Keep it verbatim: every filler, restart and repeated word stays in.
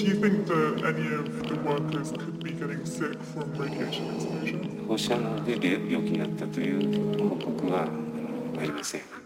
Do you think that any of the workers could be getting sick from radiation exposure? 放射能で病気になったという報告はあのありません。